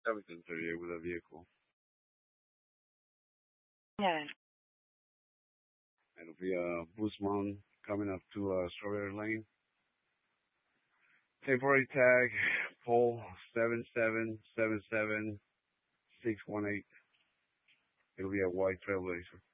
1738 with a vehicle. Yeah. It'll be a Busman coming up to Strawberry Lane. Temporary tag, pole 7777618. It'll be a white Trailblazer.